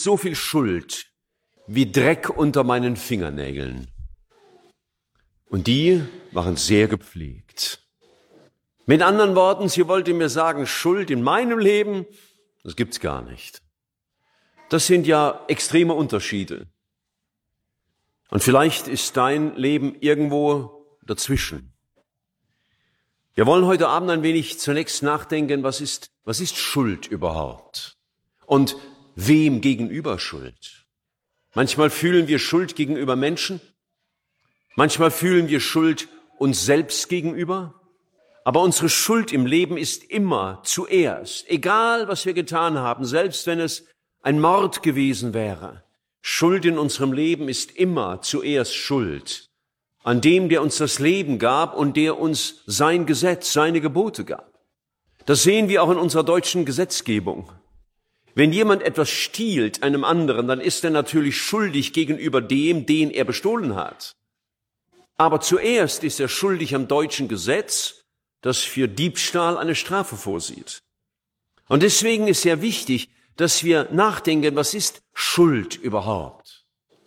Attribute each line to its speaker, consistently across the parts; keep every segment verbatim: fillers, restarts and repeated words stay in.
Speaker 1: so viel Schuld wie Dreck unter meinen Fingernägeln. Und die waren sehr gepflegt. Mit anderen Worten, sie wollte mir sagen, Schuld in meinem Leben, das gibt's gar nicht. Das sind ja extreme Unterschiede. Und vielleicht ist dein Leben irgendwo dazwischen. Wir wollen heute Abend ein wenig zunächst nachdenken, was ist, was ist Schuld überhaupt? Und wem gegenüber Schuld? Manchmal fühlen wir Schuld gegenüber Menschen. Manchmal fühlen wir Schuld uns selbst gegenüber. Aber unsere Schuld im Leben ist immer zuerst, egal was wir getan haben, selbst wenn es ein Mord gewesen wäre. Schuld in unserem Leben ist immer zuerst Schuld an dem, der uns das Leben gab und der uns sein Gesetz, seine Gebote gab. Das sehen wir auch in unserer deutschen Gesetzgebung. Wenn jemand etwas stiehlt einem anderen, dann ist er natürlich schuldig gegenüber dem, den er bestohlen hat. Aber zuerst ist er schuldig am deutschen Gesetz, das für Diebstahl eine Strafe vorsieht. Und deswegen ist sehr wichtig, dass wir nachdenken, was ist Schuld überhaupt?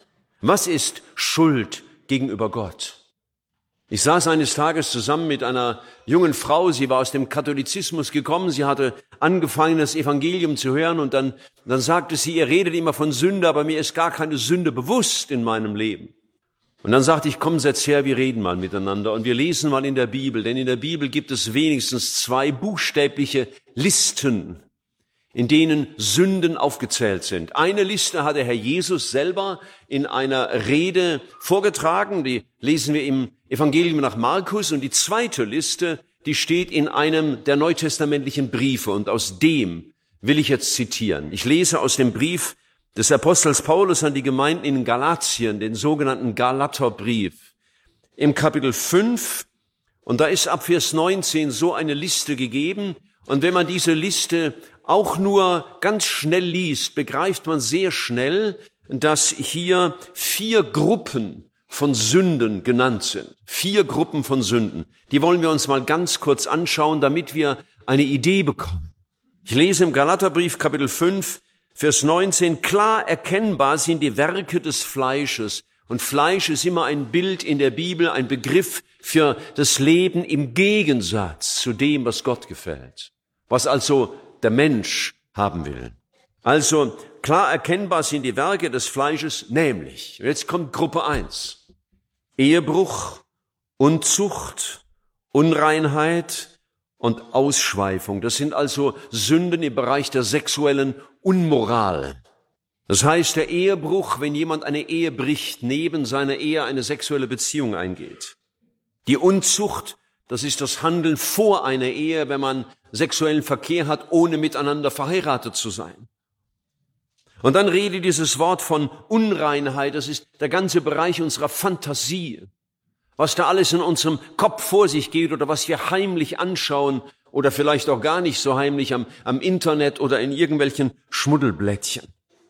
Speaker 1: Was ist Schuld gegenüber Gott? Ich saß eines Tages zusammen mit einer jungen Frau, sie war aus dem Katholizismus gekommen, sie hatte angefangen, das Evangelium zu hören und dann, dann sagte sie, ihr redet immer von Sünde, aber mir ist gar keine Sünde bewusst in meinem Leben. Und dann sagte ich, komm, setz her, wir reden mal miteinander und wir lesen mal in der Bibel, denn in der Bibel gibt es wenigstens zwei buchstäbliche Listen, in denen Sünden aufgezählt sind. Eine Liste hat der Herr Jesus selber in einer Rede vorgetragen, die lesen wir im Evangelium nach Markus, und die zweite Liste, die steht in einem der neutestamentlichen Briefe, und aus dem will ich jetzt zitieren. Ich lese aus dem Brief des Apostels Paulus an die Gemeinden in Galatien, den sogenannten Galaterbrief, im Kapitel fünf, und da ist ab Vers neunzehn so eine Liste gegeben, und wenn man diese Liste auch nur ganz schnell liest, begreift man sehr schnell, dass hier vier Gruppen von Sünden genannt sind. Vier Gruppen von Sünden. Die wollen wir uns mal ganz kurz anschauen, damit wir eine Idee bekommen. Ich lese im Galaterbrief Kapitel fünf, Vers neunzehn, klar erkennbar sind die Werke des Fleisches. Und Fleisch ist immer ein Bild in der Bibel, ein Begriff für das Leben im Gegensatz zu dem, was Gott gefällt. Was also der Mensch haben will. Also klar erkennbar sind die Werke des Fleisches, nämlich, jetzt kommt Gruppe eins, Ehebruch, Unzucht, Unreinheit und Ausschweifung. Das sind also Sünden im Bereich der sexuellen Unmoral. Das heißt, der Ehebruch, wenn jemand eine Ehe bricht, neben seiner Ehe eine sexuelle Beziehung eingeht. Die Unzucht, das ist das Handeln vor einer Ehe, wenn man sexuellen Verkehr hat, ohne miteinander verheiratet zu sein. Und dann redet dieses Wort von Unreinheit, das ist der ganze Bereich unserer Fantasie. Was da alles in unserem Kopf vor sich geht oder was wir heimlich anschauen oder vielleicht auch gar nicht so heimlich am, am Internet oder in irgendwelchen Schmuddelblättchen.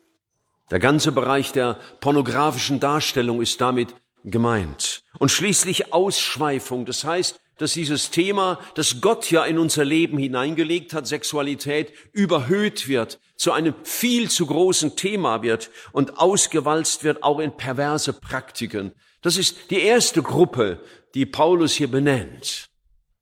Speaker 1: Der ganze Bereich der pornografischen Darstellung ist damit gemeint. Und schließlich Ausschweifung, das heißt, dass dieses Thema, das Gott ja in unser Leben hineingelegt hat, Sexualität, überhöht wird, zu einem viel zu großen Thema wird und ausgewalzt wird, auch in perverse Praktiken. Das ist die erste Gruppe, die Paulus hier benennt.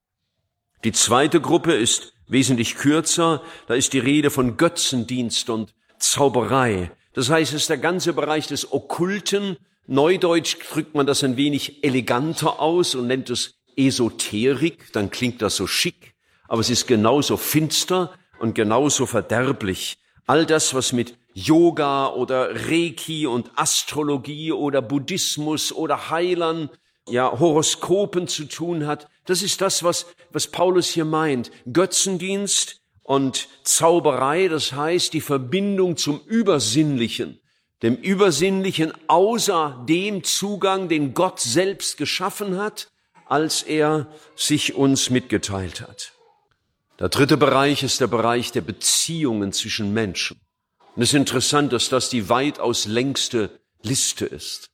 Speaker 1: Die zweite Gruppe ist wesentlich kürzer. Da ist die Rede von Götzendienst und Zauberei. Das heißt, es ist der ganze Bereich des Okkulten. Neudeutsch drückt man das ein wenig eleganter aus und nennt es Esoterik, dann klingt das so schick, aber es ist genauso finster und genauso verderblich. All das, was mit Yoga oder Reiki und Astrologie oder Buddhismus oder Heilern, ja, Horoskopen zu tun hat, das ist das, was, was Paulus hier meint. Götzendienst und Zauberei, das heißt die Verbindung zum Übersinnlichen, dem Übersinnlichen außer dem Zugang, den Gott selbst geschaffen hat, als er sich uns mitgeteilt hat. Der dritte Bereich ist der Bereich der Beziehungen zwischen Menschen. Und es ist interessant, dass das die weitaus längste Liste ist.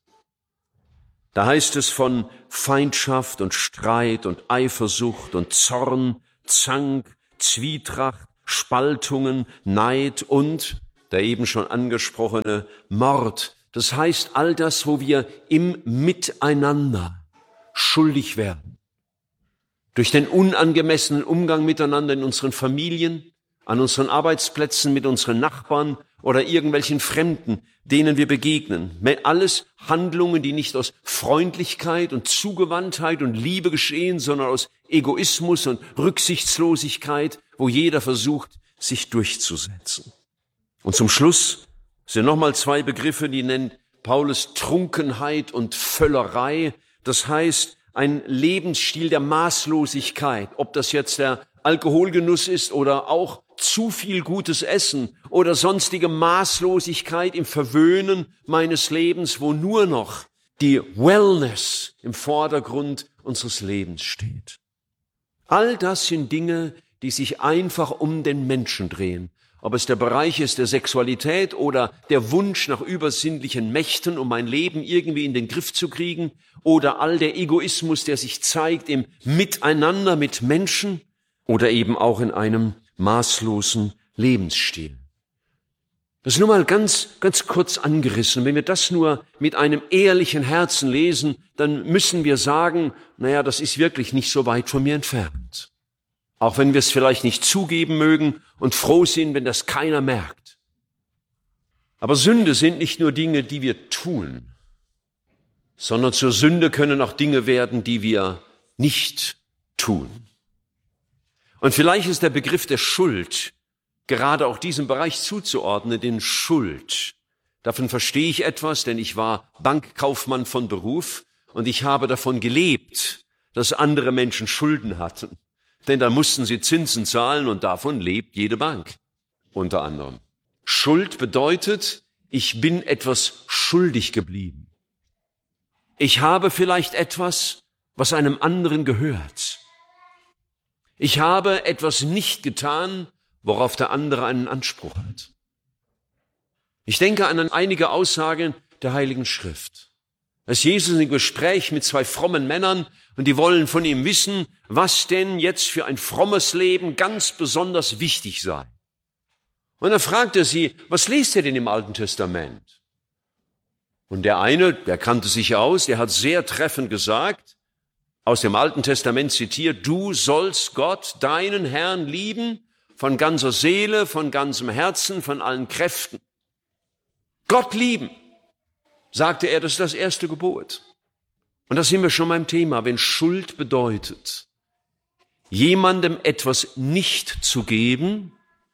Speaker 1: Da heißt es von Feindschaft und Streit und Eifersucht und Zorn, Zank, Zwietracht, Spaltungen, Neid und der eben schon angesprochene Mord. Das heißt, all das, wo wir im Miteinander schuldig werden. Durch den unangemessenen Umgang miteinander in unseren Familien, an unseren Arbeitsplätzen, mit unseren Nachbarn oder irgendwelchen Fremden, denen wir begegnen. Alles Handlungen, die nicht aus Freundlichkeit und Zugewandtheit und Liebe geschehen, sondern aus Egoismus und Rücksichtslosigkeit, wo jeder versucht, sich durchzusetzen. Und zum Schluss sind nochmal zwei Begriffe, die nennt Paulus Trunkenheit und Völlerei. Das heißt, ein Lebensstil der Maßlosigkeit, ob das jetzt der Alkoholgenuss ist oder auch zu viel gutes Essen oder sonstige Maßlosigkeit im Verwöhnen meines Lebens, wo nur noch die Wellness im Vordergrund unseres Lebens steht. All das sind Dinge, die sich einfach um den Menschen drehen. Ob es der Bereich ist der Sexualität oder der Wunsch nach übersinnlichen Mächten, um mein Leben irgendwie in den Griff zu kriegen, oder all der Egoismus, der sich zeigt im Miteinander mit Menschen oder eben auch in einem maßlosen Lebensstil. Das ist nur mal ganz, ganz kurz angerissen. Wenn wir das nur mit einem ehrlichen Herzen lesen, dann müssen wir sagen, naja, das ist wirklich nicht so weit von mir entfernt. Auch wenn wir es vielleicht nicht zugeben mögen und froh sind, wenn das keiner merkt. Aber Sünde sind nicht nur Dinge, die wir tun, sondern zur Sünde können auch Dinge werden, die wir nicht tun. Und vielleicht ist der Begriff der Schuld gerade auch diesem Bereich zuzuordnen, den Schuld. Davon verstehe ich etwas, denn ich war Bankkaufmann von Beruf und ich habe davon gelebt, dass andere Menschen Schulden hatten. Denn da mussten sie Zinsen zahlen und davon lebt jede Bank, unter anderem. Schuld bedeutet, ich bin etwas schuldig geblieben. Ich habe vielleicht etwas, was einem anderen gehört. Ich habe etwas nicht getan, worauf der andere einen Anspruch hat. Ich denke an einige Aussagen der Heiligen Schrift. Als Jesus im Gespräch mit zwei frommen Männern und die wollen von ihm wissen, was denn jetzt für ein frommes Leben ganz besonders wichtig sei. Und er fragte sie, was lest ihr denn im Alten Testament? Und der eine, der kannte sich aus, der hat sehr treffend gesagt, aus dem Alten Testament zitiert, du sollst Gott, deinen Herrn, lieben, von ganzer Seele, von ganzem Herzen, von allen Kräften. Gott lieben, sagte er, das ist das erste Gebot. Und da sind wir schon beim Thema, wenn Schuld bedeutet, jemandem etwas nicht zu geben,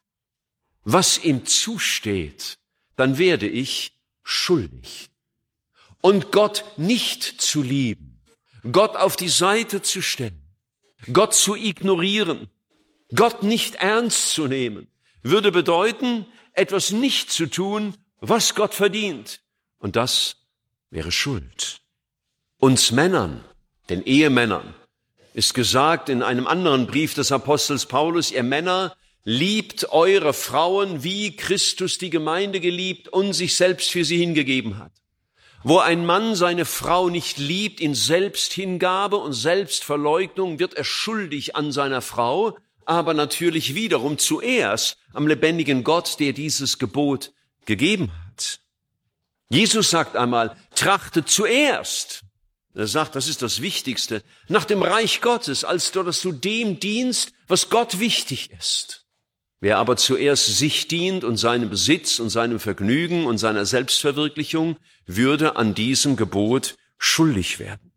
Speaker 1: was ihm zusteht, dann werde ich schuldig. Und Gott nicht zu lieben, Gott auf die Seite zu stellen, Gott zu ignorieren, Gott nicht ernst zu nehmen, würde bedeuten, etwas nicht zu tun, was Gott verdient. Und das wäre Schuld. Uns Männern, den Ehemännern, ist gesagt in einem anderen Brief des Apostels Paulus, ihr Männer, liebt eure Frauen, wie Christus die Gemeinde geliebt und sich selbst für sie hingegeben hat. Wo ein Mann seine Frau nicht liebt in Selbsthingabe und Selbstverleugnung, wird er schuldig an seiner Frau, aber natürlich wiederum zuerst am lebendigen Gott, der dieses Gebot gegeben hat. Jesus sagt einmal, trachtet zuerst, er sagt, das ist das Wichtigste, nach dem Reich Gottes, als dass du dem dienst, was Gott wichtig ist. Wer aber zuerst sich dient und seinem Besitz und seinem Vergnügen und seiner Selbstverwirklichung, würde an diesem Gebot schuldig werden.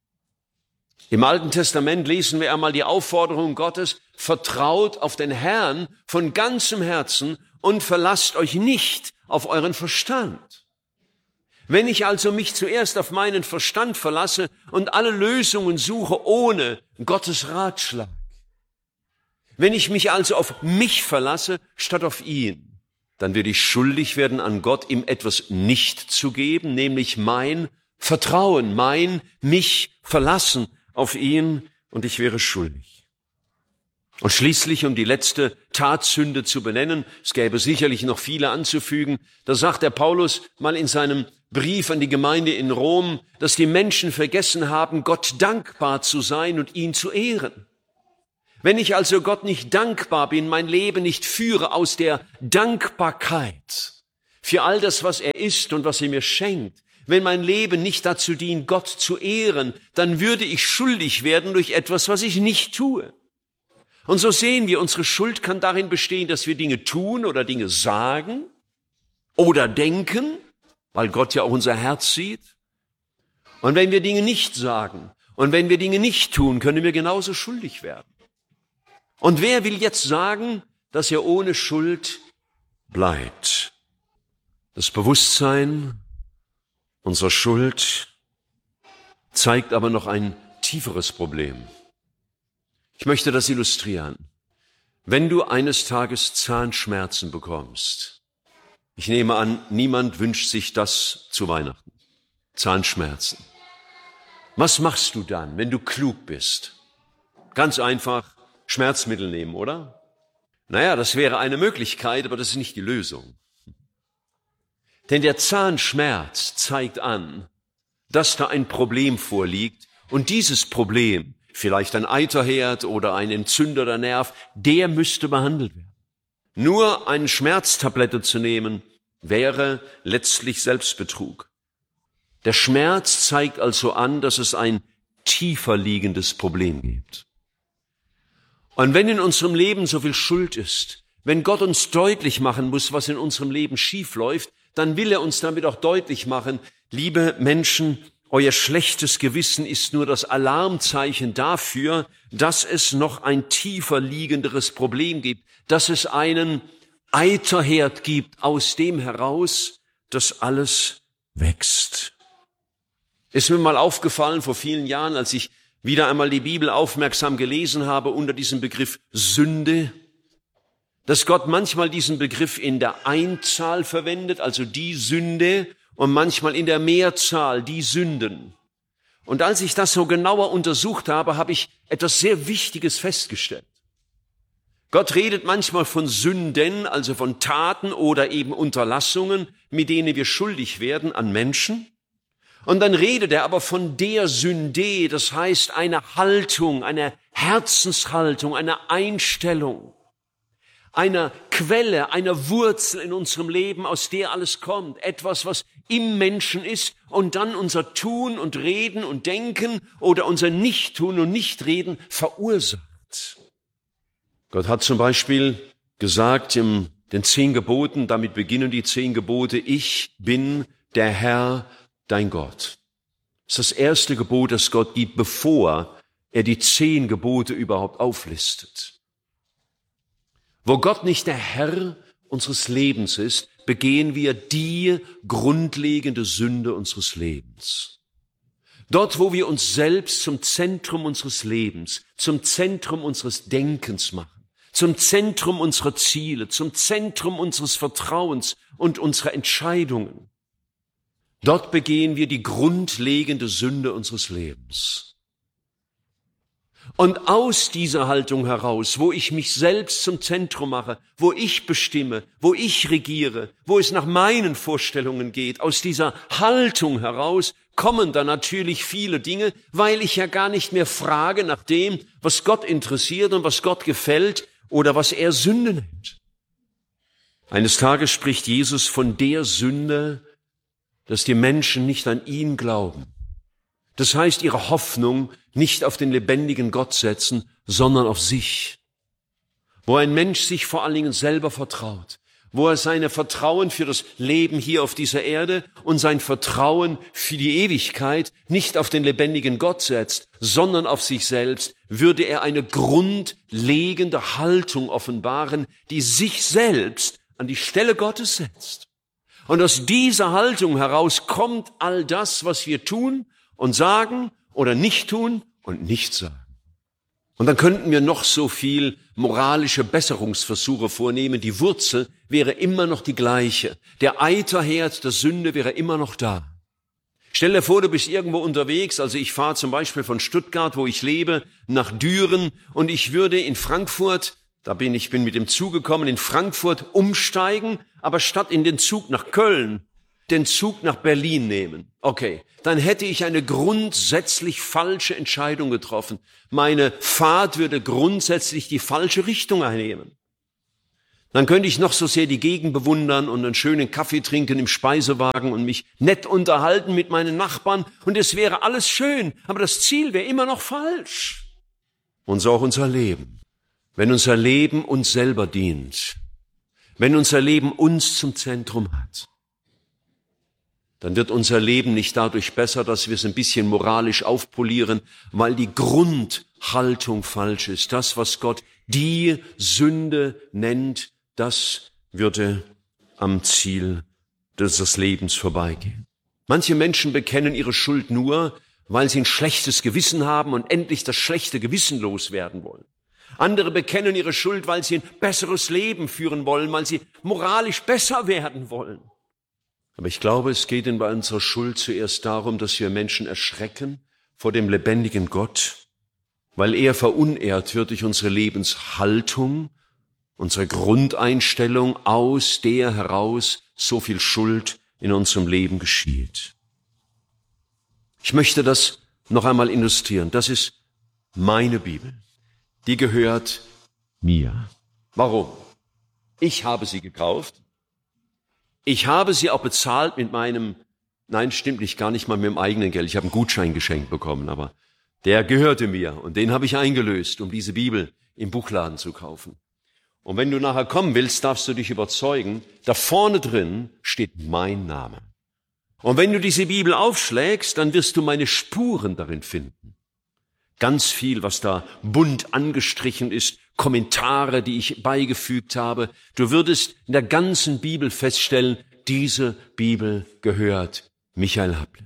Speaker 1: Im Alten Testament lesen wir einmal die Aufforderung Gottes, vertraut auf den Herrn von ganzem Herzen und verlasst euch nicht auf euren Verstand. Wenn ich also mich zuerst auf meinen Verstand verlasse und alle Lösungen suche ohne Gottes Ratschlag, wenn ich mich also auf mich verlasse statt auf ihn, dann werde ich schuldig werden an Gott, ihm etwas nicht zu geben, nämlich mein Vertrauen, mein mich verlassen auf ihn, und ich wäre schuldig. Und schließlich, um die letzte Tatsünde zu benennen, es gäbe sicherlich noch viele anzufügen, da sagt der Paulus mal in seinem Brief an die Gemeinde in Rom, dass die Menschen vergessen haben, Gott dankbar zu sein und ihn zu ehren. Wenn ich also Gott nicht dankbar bin, mein Leben nicht führe aus der Dankbarkeit für all das, was er ist und was er mir schenkt, wenn mein Leben nicht dazu dient, Gott zu ehren, dann würde ich schuldig werden durch etwas, was ich nicht tue. Und so sehen wir, unsere Schuld kann darin bestehen, dass wir Dinge tun oder Dinge sagen oder denken, weil Gott ja auch unser Herz sieht. Und wenn wir Dinge nicht sagen und wenn wir Dinge nicht tun, können wir genauso schuldig werden. Und wer will jetzt sagen, dass er ohne Schuld bleibt? Das Bewusstsein unserer Schuld zeigt aber noch ein tieferes Problem. Ich möchte das illustrieren. Wenn du eines Tages Zahnschmerzen bekommst, ich nehme an, niemand wünscht sich das zu Weihnachten, Zahnschmerzen. Was machst du dann, wenn du klug bist? Ganz einfach Schmerzmittel nehmen, oder? Naja, das wäre eine Möglichkeit, aber das ist nicht die Lösung. Denn der Zahnschmerz zeigt an, dass da ein Problem vorliegt und dieses Problem, vielleicht ein Eiterherd oder ein entzündeter Nerv, der müsste behandelt werden. Nur eine Schmerztablette zu nehmen, wäre letztlich Selbstbetrug. Der Schmerz zeigt also an, dass es ein tiefer liegendes Problem gibt. Und wenn in unserem Leben so viel Schuld ist, wenn Gott uns deutlich machen muss, was in unserem Leben schief läuft, dann will er uns damit auch deutlich machen, liebe Menschen, euer schlechtes Gewissen ist nur das Alarmzeichen dafür, dass es noch ein tiefer liegenderes Problem gibt, dass es einen Eiterherd gibt, aus dem heraus das alles wächst. Ist mir mal aufgefallen vor vielen Jahren, als ich wieder einmal die Bibel aufmerksam gelesen habe unter diesem Begriff Sünde, dass Gott manchmal diesen Begriff in der Einzahl verwendet, also die Sünde, und manchmal in der Mehrzahl die Sünden. Und als ich das so genauer untersucht habe, habe ich etwas sehr Wichtiges festgestellt. Gott redet manchmal von Sünden, also von Taten oder eben Unterlassungen, mit denen wir schuldig werden an Menschen. Und dann redet er aber von der Sünde, das heißt eine Haltung, eine Herzenshaltung, eine Einstellung, einer Quelle, einer Wurzel in unserem Leben, aus der alles kommt. Etwas, was im Menschen ist und dann unser Tun und Reden und Denken oder unser Nichttun und Nichtreden verursacht. Gott hat zum Beispiel gesagt in den zehn Geboten, damit beginnen die zehn Gebote, ich bin der Herr, dein Gott. Das ist das erste Gebot, das Gott gibt, bevor er die zehn Gebote überhaupt auflistet. Wo Gott nicht der Herr unseres Lebens ist, begehen wir die grundlegende Sünde unseres Lebens. Dort, wo wir uns selbst zum Zentrum unseres Lebens, zum Zentrum unseres Denkens machen, zum Zentrum unserer Ziele, zum Zentrum unseres Vertrauens und unserer Entscheidungen, dort begehen wir die grundlegende Sünde unseres Lebens. Und aus dieser Haltung heraus, wo ich mich selbst zum Zentrum mache, wo ich bestimme, wo ich regiere, wo es nach meinen Vorstellungen geht, aus dieser Haltung heraus kommen dann natürlich viele Dinge, weil ich ja gar nicht mehr frage nach dem, was Gott interessiert und was Gott gefällt oder was er Sünde nennt. Eines Tages spricht Jesus von der Sünde, dass die Menschen nicht an ihn glauben. Das heißt, ihre Hoffnung nicht auf den lebendigen Gott setzen, sondern auf sich. Wo ein Mensch sich vor allen Dingen selber vertraut, wo er seine Vertrauen für das Leben hier auf dieser Erde und sein Vertrauen für die Ewigkeit nicht auf den lebendigen Gott setzt, sondern auf sich selbst, würde er eine grundlegende Haltung offenbaren, die sich selbst an die Stelle Gottes setzt. Und aus dieser Haltung heraus kommt all das, was wir tun und sagen oder nicht tun und nicht sagen. Und dann könnten wir noch so viel moralische Besserungsversuche vornehmen. Die Wurzel wäre immer noch die gleiche. Der Eiterherd der Sünde wäre immer noch da. Stell dir vor, du bist irgendwo unterwegs. Also ich fahre zum Beispiel von Stuttgart, wo ich lebe, nach Düren und ich würde in Frankfurt, da bin ich bin mit dem Zug gekommen, in Frankfurt umsteigen, aber statt in den Zug nach Köln, den Zug nach Berlin nehmen. Okay, dann hätte ich eine grundsätzlich falsche Entscheidung getroffen. Meine Fahrt würde grundsätzlich die falsche Richtung einnehmen. Dann könnte ich noch so sehr die Gegend bewundern und einen schönen Kaffee trinken im Speisewagen und mich nett unterhalten mit meinen Nachbarn und es wäre alles schön, aber das Ziel wäre immer noch falsch. Und so auch unser Leben. Wenn unser Leben uns selber dient, wenn unser Leben uns zum Zentrum hat, dann wird unser Leben nicht dadurch besser, dass wir es ein bisschen moralisch aufpolieren, weil die Grundhaltung falsch ist. Das, was Gott die Sünde nennt, das würde am Ziel des Lebens vorbeigehen. Manche Menschen bekennen ihre Schuld nur, weil sie ein schlechtes Gewissen haben und endlich das schlechte Gewissen loswerden wollen. Andere bekennen ihre Schuld, weil sie ein besseres Leben führen wollen, weil sie moralisch besser werden wollen. Aber ich glaube, es geht in bei unserer Schuld zuerst darum, dass wir Menschen erschrecken vor dem lebendigen Gott, weil er verunehrt wird durch unsere Lebenshaltung, unsere Grundeinstellung, aus der heraus so viel Schuld in unserem Leben geschieht. Ich möchte das noch einmal illustrieren. Das ist meine Bibel. Die gehört mir. Warum? Ich habe sie gekauft. Ich habe sie auch bezahlt mit meinem, nein, stimmt nicht, gar nicht mal mit dem eigenen Geld. Ich habe einen Gutschein geschenkt bekommen, aber der gehörte mir und den habe ich eingelöst, um diese Bibel im Buchladen zu kaufen. Und wenn du nachher kommen willst, darfst du dich überzeugen, da vorne drin steht mein Name. Und wenn du diese Bibel aufschlägst, dann wirst du meine Spuren darin finden. Ganz viel, was da bunt angestrichen ist, Kommentare, die ich beigefügt habe. Du würdest in der ganzen Bibel feststellen, diese Bibel gehört Michael Happle.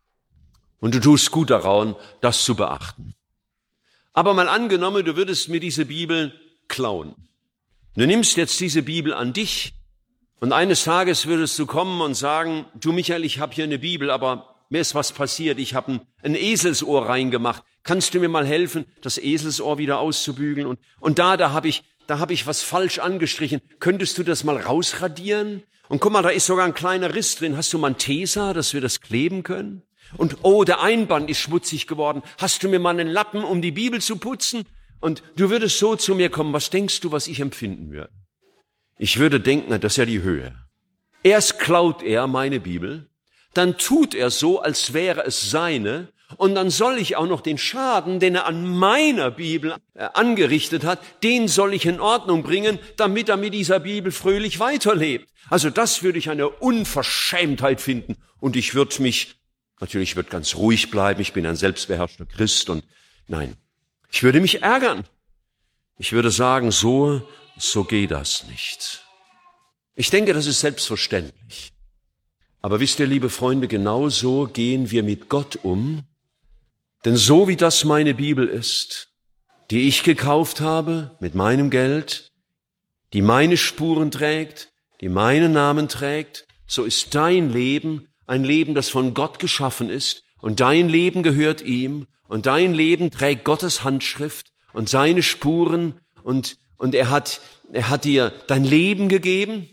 Speaker 1: Und du tust gut daran, das zu beachten. Aber mal angenommen, du würdest mir diese Bibel klauen. Du nimmst jetzt diese Bibel an dich und eines Tages würdest du kommen und sagen, du Michael, ich habe hier eine Bibel, aber mir ist was passiert, ich habe ein, ein Eselsohr reingemacht. Kannst du mir mal helfen, das Eselsohr wieder auszubügeln? Und, und da, da habe ich, da habe ich was falsch angestrichen. Könntest du das mal rausradieren? Und guck mal, da ist sogar ein kleiner Riss drin. Hast du mal ein Tesa, dass wir das kleben können? Und oh, der Einband ist schmutzig geworden. Hast du mir mal einen Lappen, um die Bibel zu putzen? Und du würdest so zu mir kommen. Was denkst du, was ich empfinden würde? Ich würde denken, na, das ist ja die Höhe. Erst klaut er meine Bibel, dann tut er so, als wäre es seine, und dann soll ich auch noch den Schaden, den er an meiner Bibel angerichtet hat, den soll ich in Ordnung bringen, damit er mit dieser Bibel fröhlich weiterlebt. Also das würde ich eine Unverschämtheit finden. Und ich würde mich, natürlich, ich würde ganz ruhig bleiben, ich bin ein selbstbeherrschter Christ und nein, ich würde mich ärgern. Ich würde sagen, so, so geht das nicht. Ich denke, das ist selbstverständlich. Aber wisst ihr, liebe Freunde, genau so gehen wir mit Gott um. Denn so wie das meine Bibel ist, die ich gekauft habe mit meinem Geld, die meine Spuren trägt, die meinen Namen trägt, so ist dein Leben ein Leben, das von Gott geschaffen ist und dein Leben gehört ihm und dein Leben trägt Gottes Handschrift und seine Spuren und, und er hat, er hat dir dein Leben gegeben.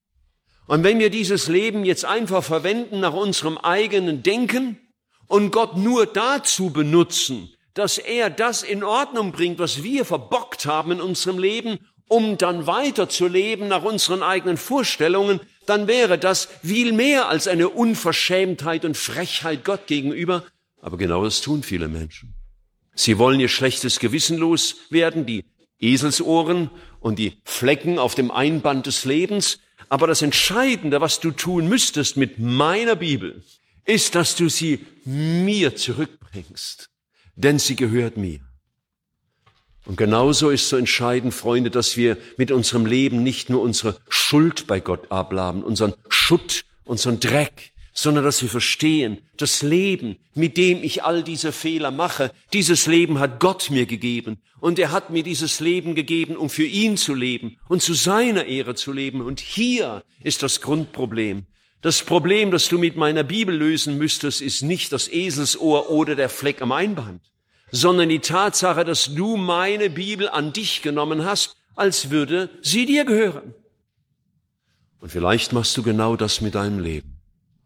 Speaker 1: Und wenn wir dieses Leben jetzt einfach verwenden nach unserem eigenen Denken und Gott nur dazu benutzen, dass er das in Ordnung bringt, was wir verbockt haben in unserem Leben, um dann weiterzuleben nach unseren eigenen Vorstellungen, dann wäre das viel mehr als eine Unverschämtheit und Frechheit Gott gegenüber. Aber genau das tun viele Menschen. Sie wollen ihr schlechtes Gewissen loswerden, die Eselsohren und die Flecken auf dem Einband des Lebens. Aber das Entscheidende, was du tun müsstest mit meiner Bibel, ist, dass du sie mir zurückbringst, denn sie gehört mir. Und genauso ist so entscheidend, Freunde, dass wir mit unserem Leben nicht nur unsere Schuld bei Gott abladen, unseren Schutt, unseren Dreck, sondern dass wir verstehen, das Leben, mit dem ich all diese Fehler mache, dieses Leben hat Gott mir gegeben. Und er hat mir dieses Leben gegeben, um für ihn zu leben und zu seiner Ehre zu leben. Und hier ist das Grundproblem. Das Problem, das du mit meiner Bibel lösen müsstest, ist nicht das Eselsohr oder der Fleck am Einband, sondern die Tatsache, dass du meine Bibel an dich genommen hast, als würde sie dir gehören. Und vielleicht machst du genau das mit deinem Leben.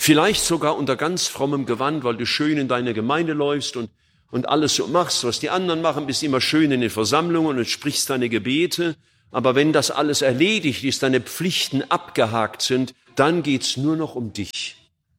Speaker 1: Vielleicht sogar unter ganz frommem Gewand, weil du schön in deine Gemeinde läufst und, und alles so machst, was die anderen machen, bist immer schön in den Versammlungen und sprichst deine Gebete. Aber wenn das alles erledigt ist, deine Pflichten abgehakt sind, dann geht's nur noch um dich.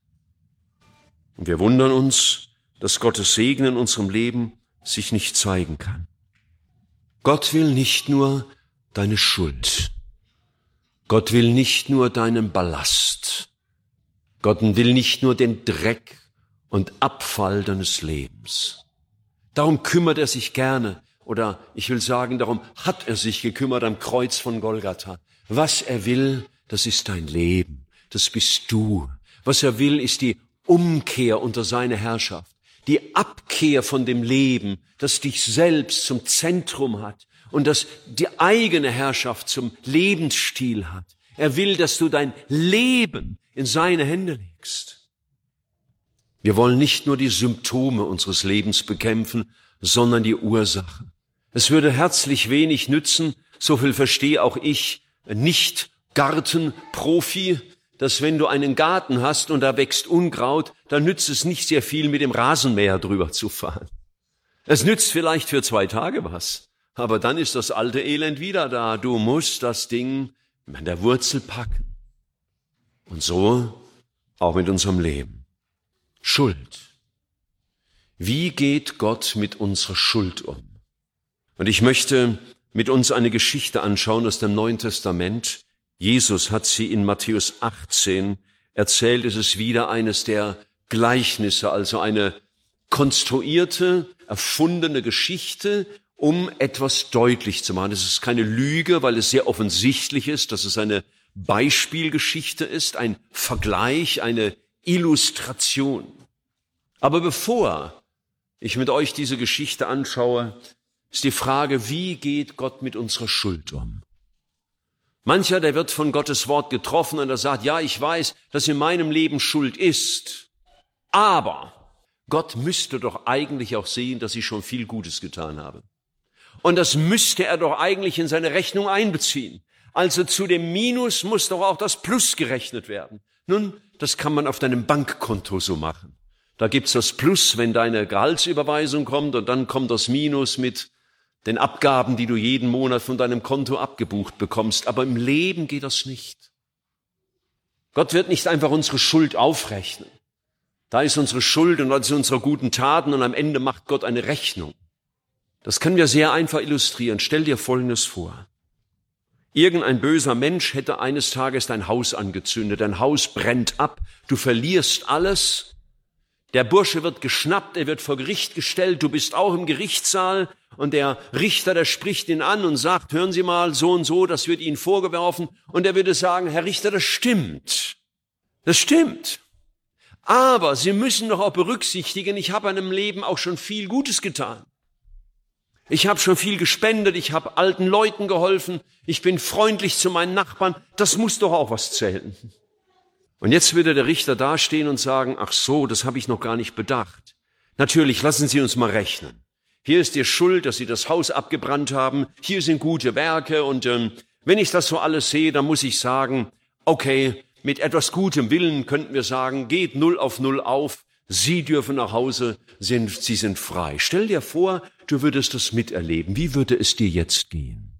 Speaker 1: Und wir wundern uns, dass Gottes Segen in unserem Leben sich nicht zeigen kann. Gott will nicht nur deine Schuld. Gott will nicht nur deinen Ballast. Gott will nicht nur den Dreck und Abfall deines Lebens. Darum kümmert er sich gerne, oder ich will sagen, darum hat er sich gekümmert am Kreuz von Golgatha. Was er will, das ist dein Leben, das bist du. Was er will, ist die Umkehr unter seine Herrschaft. Die Abkehr von dem Leben, das dich selbst zum Zentrum hat und das die eigene Herrschaft zum Lebensstil hat. Er will, dass du dein Leben in seine Hände legst. Wir wollen nicht nur die Symptome unseres Lebens bekämpfen, sondern die Ursache. Es würde herzlich wenig nützen, so viel verstehe auch ich, nicht Gartenprofi, dass wenn du einen Garten hast und da wächst Unkraut, dann nützt es nicht sehr viel, mit dem Rasenmäher drüber zu fahren. Es nützt vielleicht für zwei Tage was, aber dann ist das alte Elend wieder da. Du musst das Ding an der Wurzel packen. Und so auch mit unserem Leben. Schuld. Wie geht Gott mit unserer Schuld um? Und ich möchte mit uns eine Geschichte anschauen aus dem Neuen Testament. Jesus hat sie in Matthäus achtzehn erzählt. Es ist wieder eines der Gleichnisse, also eine konstruierte, erfundene Geschichte, um etwas deutlich zu machen. Es ist keine Lüge, weil es sehr offensichtlich ist, dass es eine Beispielgeschichte ist, ein Vergleich, eine Illustration. Aber bevor ich mit euch diese Geschichte anschaue, ist die Frage, wie geht Gott mit unserer Schuld um? Mancher, der wird von Gottes Wort getroffen und er sagt, ja, ich weiß, dass in meinem Leben Schuld ist, aber Gott müsste doch eigentlich auch sehen, dass ich schon viel Gutes getan habe. Und das müsste er doch eigentlich in seine Rechnung einbeziehen. Also zu dem Minus muss doch auch das Plus gerechnet werden. Nun, das kann man auf deinem Bankkonto so machen. Da gibt's das Plus, wenn deine Gehaltsüberweisung kommt, und dann kommt das Minus mit den Abgaben, die du jeden Monat von deinem Konto abgebucht bekommst. Aber im Leben geht das nicht. Gott wird nicht einfach unsere Schuld aufrechnen. Da ist unsere Schuld und das sind unsere guten Taten und am Ende macht Gott eine Rechnung. Das können wir sehr einfach illustrieren. Stell dir Folgendes vor. Irgendein böser Mensch hätte eines Tages dein Haus angezündet. Dein Haus brennt ab. Du verlierst alles. Der Bursche wird geschnappt. Er wird vor Gericht gestellt. Du bist auch im Gerichtssaal. Und der Richter, der spricht ihn an und sagt, hören Sie mal, so und so, das wird Ihnen vorgeworfen. Und er würde sagen, Herr Richter, das stimmt. Das stimmt. Aber Sie müssen doch auch berücksichtigen, ich habe in meinem Leben auch schon viel Gutes getan. Ich habe schon viel gespendet, ich habe alten Leuten geholfen, ich bin freundlich zu meinen Nachbarn, das muss doch auch was zählen. Und jetzt würde der Richter dastehen und sagen, ach so, das habe ich noch gar nicht bedacht. Natürlich, lassen Sie uns mal rechnen. Hier ist Ihr Schuld, dass Sie das Haus abgebrannt haben, hier sind gute Werke und ähm, wenn ich das so alles sehe, dann muss ich sagen, okay, mit etwas gutem Willen könnten wir sagen, geht null auf null auf, Sie dürfen nach Hause, sind, Sie sind frei. Stell dir vor, du würdest das miterleben. Wie würde es dir jetzt gehen?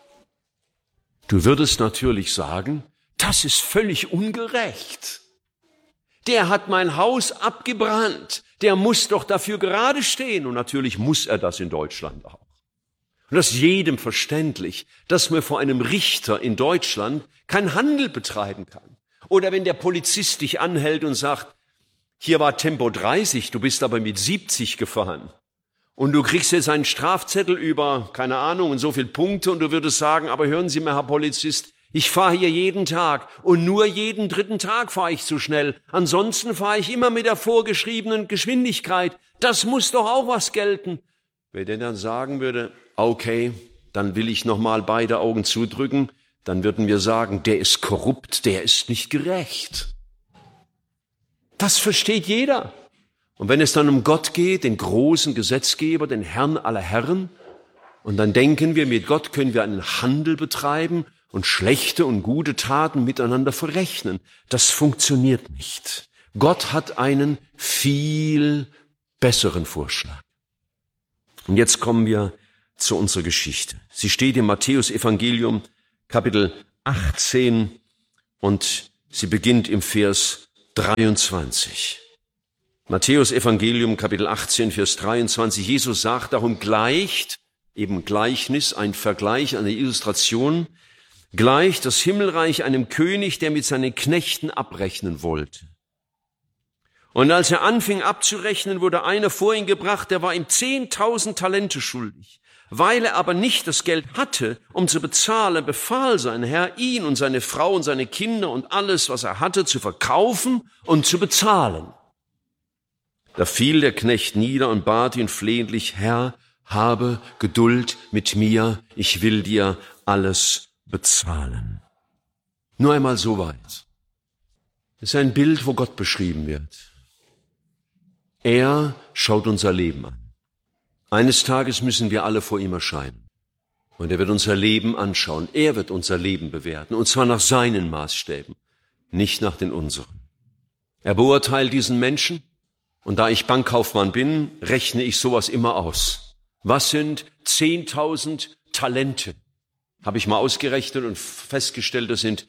Speaker 1: Du würdest natürlich sagen, das ist völlig ungerecht. Der hat mein Haus abgebrannt. Der muss doch dafür gerade stehen. Und natürlich muss er das in Deutschland auch. Und das ist jedem verständlich, dass man vor einem Richter in Deutschland keinen Handel betreiben kann. Oder wenn der Polizist dich anhält und sagt, hier war Tempo dreißig, du bist aber mit siebzig gefahren. Und du kriegst jetzt einen Strafzettel über, keine Ahnung, und so viele Punkte und du würdest sagen, aber hören Sie mal, Herr Polizist, ich fahre hier jeden Tag und nur jeden dritten Tag fahre ich zu schnell. Ansonsten fahre ich immer mit der vorgeschriebenen Geschwindigkeit. Das muss doch auch was gelten. Wenn der dann sagen würde, okay, dann will ich nochmal beide Augen zudrücken, dann würden wir sagen, der ist korrupt, der ist nicht gerecht. Das versteht jeder. Und wenn es dann um Gott geht, den großen Gesetzgeber, den Herrn aller Herren, und dann denken wir, mit Gott können wir einen Handel betreiben und schlechte und gute Taten miteinander verrechnen. Das funktioniert nicht, Gott hat einen viel besseren Vorschlag. Und jetzt kommen wir zu unserer Geschichte. Sie steht im Matthäus-Evangelium, Kapitel achtzehn, und sie beginnt im Vers dreiundzwanzig. Matthäus-Evangelium, Kapitel achtzehn, Vers dreiundzwanzig. Jesus sagt, darum gleicht, eben Gleichnis, ein Vergleich, eine Illustration, gleicht das Himmelreich einem König, der mit seinen Knechten abrechnen wollte. Und als er anfing abzurechnen, wurde einer vor ihn gebracht, der war ihm zehntausend Talente schuldig. Weil er aber nicht das Geld hatte, um zu bezahlen, befahl sein Herr, ihn und seine Frau und seine Kinder und alles, was er hatte, zu verkaufen und zu bezahlen. Da fiel der Knecht nieder und bat ihn flehentlich, Herr, habe Geduld mit mir, ich will dir alles bezahlen. Nur einmal so weit. Das ist ein Bild, wo Gott beschrieben wird. Er schaut unser Leben an. Eines Tages müssen wir alle vor ihm erscheinen. Und er wird unser Leben anschauen. Er wird unser Leben bewerten. Und zwar nach seinen Maßstäben, nicht nach den unseren. Er beurteilt diesen Menschen. Und da ich Bankkaufmann bin, rechne ich sowas immer aus. Was sind zehntausend Talente? Habe ich mal ausgerechnet und festgestellt, das sind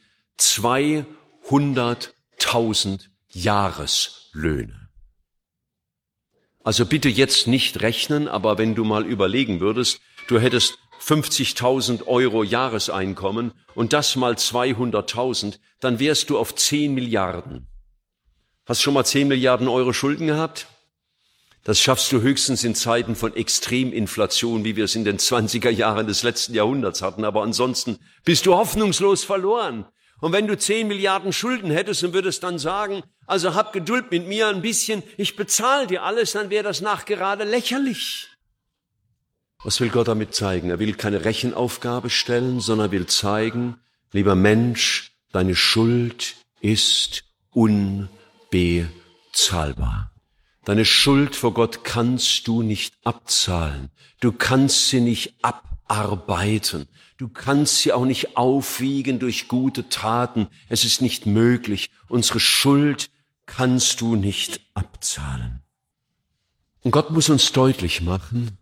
Speaker 1: zweihunderttausend Jahreslöhne. Also bitte jetzt nicht rechnen, aber wenn du mal überlegen würdest, du hättest fünfzigtausend Euro Jahreseinkommen und das mal zweihunderttausend, dann wärst du auf zehn Milliarden. Hast du schon mal zehn Milliarden Euro Schulden gehabt? Das schaffst du höchstens in Zeiten von Extreminflation, wie wir es in den zwanziger Jahren des letzten Jahrhunderts hatten. Aber ansonsten bist du hoffnungslos verloren. Und wenn du zehn Milliarden Schulden hättest und würdest dann sagen, also hab Geduld mit mir ein bisschen, ich bezahle dir alles, dann wäre das nachgerade lächerlich. Was will Gott damit zeigen? Er will keine Rechenaufgabe stellen, sondern will zeigen, lieber Mensch, deine Schuld ist unbezahlbar. Deine Schuld vor Gott kannst du nicht abzahlen. Du kannst sie nicht abarbeiten. Du kannst sie auch nicht aufwiegen durch gute Taten. Es ist nicht möglich. Unsere Schuld kannst du nicht abzahlen. Und Gott muss uns deutlich machen,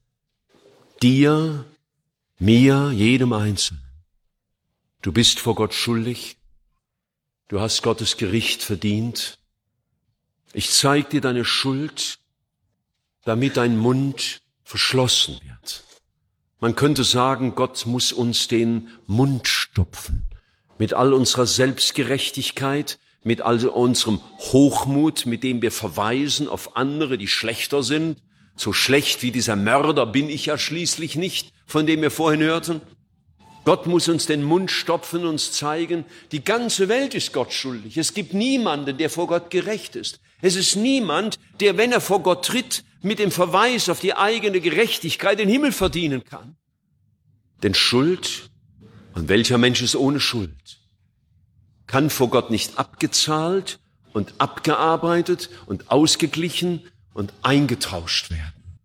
Speaker 1: dir, mir, jedem Einzelnen, du bist vor Gott schuldig. Du hast Gottes Gericht verdient. Ich zeige dir deine Schuld, damit dein Mund verschlossen wird. Man könnte sagen, Gott muss uns den Mund stopfen. Mit all unserer Selbstgerechtigkeit, mit all unserem Hochmut, mit dem wir verweisen auf andere, die schlechter sind. So schlecht wie dieser Mörder bin ich ja schließlich nicht, von dem wir vorhin hörten. Gott muss uns den Mund stopfen und uns zeigen, die ganze Welt ist Gott schuldig. Es gibt niemanden, der vor Gott gerecht ist. Es ist niemand, der, wenn er vor Gott tritt, mit dem Verweis auf die eigene Gerechtigkeit den Himmel verdienen kann. Denn Schuld, und welcher Mensch ist ohne Schuld, kann vor Gott nicht abgezahlt und abgearbeitet und ausgeglichen und eingetauscht werden.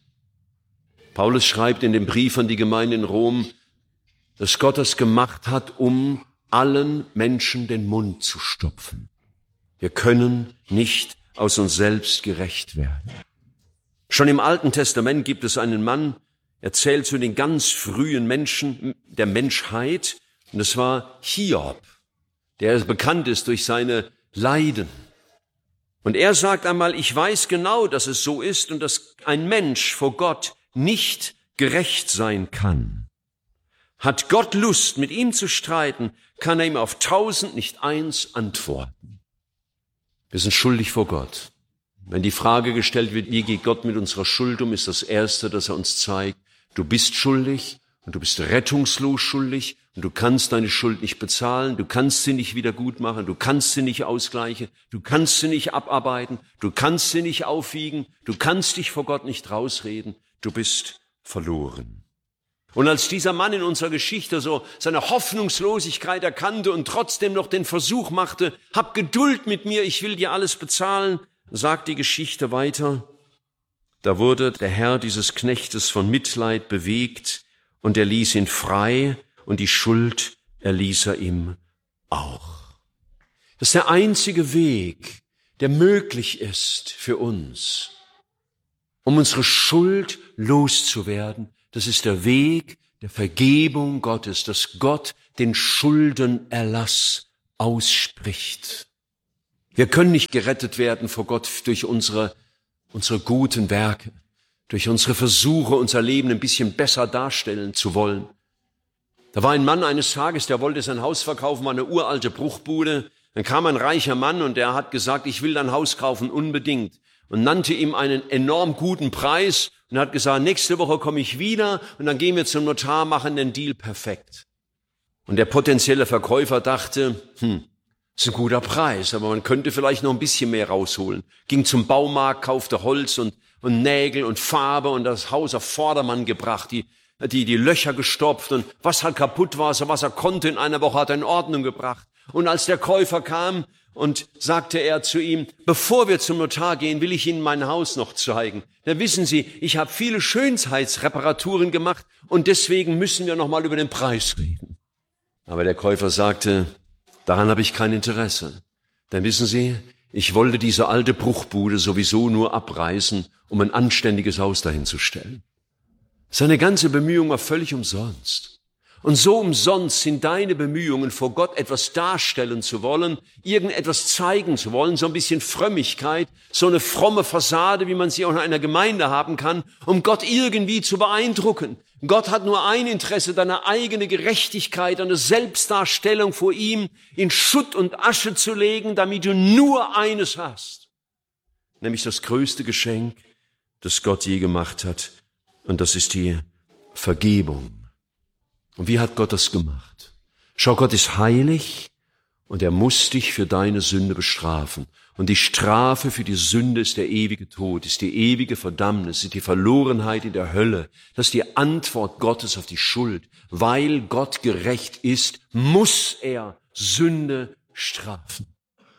Speaker 1: Paulus schreibt in dem Brief an die Gemeinde in Rom, dass Gott es gemacht hat, um allen Menschen den Mund zu stopfen. Wir können nicht aus uns selbst gerecht werden. Schon im Alten Testament gibt es einen Mann, er zählt zu den ganz frühen Menschen der Menschheit, und das war Hiob, der bekannt ist durch seine Leiden. Und er sagt einmal, ich weiß genau, dass es so ist und dass ein Mensch vor Gott nicht gerecht sein kann. Hat Gott Lust, mit ihm zu streiten, kann er ihm auf tausend nicht eins antworten. Wir sind schuldig vor Gott. Wenn die Frage gestellt wird, wie geht Gott mit unserer Schuld um, ist das Erste, dass er uns zeigt, du bist schuldig und du bist rettungslos schuldig und du kannst deine Schuld nicht bezahlen, du kannst sie nicht wieder gut machen, du kannst sie nicht ausgleichen, du kannst sie nicht abarbeiten, du kannst sie nicht aufwiegen, du kannst dich vor Gott nicht rausreden, du bist verloren. Und als dieser Mann in unserer Geschichte so seine Hoffnungslosigkeit erkannte und trotzdem noch den Versuch machte, hab Geduld mit mir, ich will dir alles bezahlen, sagt die Geschichte weiter, da wurde der Herr dieses Knechtes von Mitleid bewegt und er ließ ihn frei und die Schuld erließ er ihm auch. Das ist der einzige Weg, der möglich ist für uns, um unsere Schuld loszuwerden. Das ist der Weg der Vergebung Gottes, dass Gott den Schuldenerlass ausspricht. Wir können nicht gerettet werden vor Gott durch unsere, unsere guten Werke, durch unsere Versuche, unser Leben ein bisschen besser darstellen zu wollen. Da war ein Mann eines Tages, der wollte sein Haus verkaufen, war eine uralte Bruchbude. Dann kam ein reicher Mann und der hat gesagt, ich will dein Haus kaufen, unbedingt. Und nannte ihm einen enorm guten Preis und hat gesagt, nächste Woche komme ich wieder und dann gehen wir zum Notar, machen den Deal perfekt. Und der potenzielle Verkäufer dachte, hm, das ist ein guter Preis, aber man könnte vielleicht noch ein bisschen mehr rausholen. Ging zum Baumarkt, kaufte Holz und, und Nägel und Farbe und das Haus auf Vordermann gebracht, die, die, die Löcher gestopft und was halt kaputt war, so was er konnte in einer Woche hat er in Ordnung gebracht. Und als der Käufer kam und sagte er zu ihm, bevor wir zum Notar gehen, will ich Ihnen mein Haus noch zeigen. Denn wissen Sie, ich habe viele Schönheitsreparaturen gemacht und deswegen müssen wir noch mal über den Preis reden. Aber der Käufer sagte, daran habe ich kein Interesse. Denn wissen Sie, ich wollte diese alte Bruchbude sowieso nur abreißen, um ein anständiges Haus dahin zu stellen. Seine ganze Bemühung war völlig umsonst. Und so umsonst sind deine Bemühungen, vor Gott etwas darstellen zu wollen, irgendetwas zeigen zu wollen, so ein bisschen Frömmigkeit, so eine fromme Fassade, wie man sie auch in einer Gemeinde haben kann, um Gott irgendwie zu beeindrucken. Gott hat nur ein Interesse, deine eigene Gerechtigkeit, eine Selbstdarstellung vor ihm in Schutt und Asche zu legen, damit du nur eines hast, nämlich das größte Geschenk, das Gott je gemacht hat, und das ist die Vergebung. Und wie hat Gott das gemacht? Schau, Gott ist heilig und er muss dich für deine Sünde bestrafen. Und die Strafe für die Sünde ist der ewige Tod, ist die ewige Verdammnis, ist die Verlorenheit in der Hölle. Das ist die Antwort Gottes auf die Schuld. Weil Gott gerecht ist, muss er Sünde strafen.